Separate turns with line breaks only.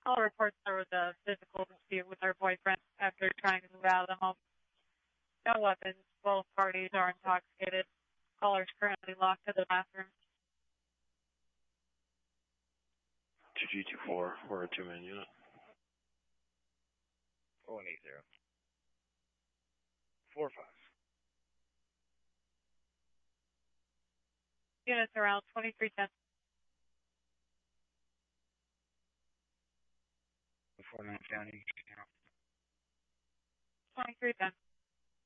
All reports there was a physical dispute with her boyfriend after trying to move out of the home. No weapons. Both parties are intoxicated. Caller is currently locked to the bathroom.
2G24, we're a two-man unit.
4180. 45.
Units around 2310.
49 County.
2310.